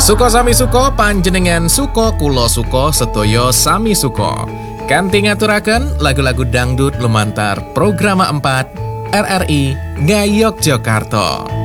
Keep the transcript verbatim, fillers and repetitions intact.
Suko sami suko panjenengan suko kulo suko sedaya sami suko. Kanthi ngaturaken lagu-lagu dangdut lumantar program empat R R I Ngayogyakarta.